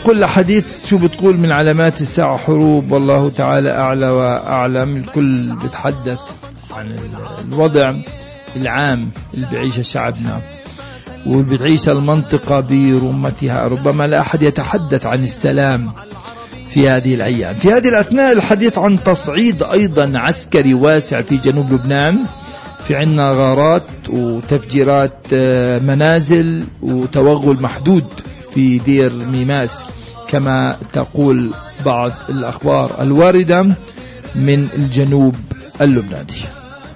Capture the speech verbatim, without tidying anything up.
نقول الحديث شو بتقول من علامات الساعة حروب، والله تعالى أعلى وأعلم. الكل بتحدث عن الوضع العام اللي بعيشه شعبنا واللي بتعيش المنطقة برمتها. ربما لا أحد يتحدث عن السلام في هذه الأيام. في هذه الأثناء الحديث عن تصعيد أيضا عسكري واسع في جنوب لبنان. في عنا غارات وتفجيرات منازل وتوغل محدود في دير ميماس كما تقول بعض الأخبار الواردة من الجنوب اللبناني.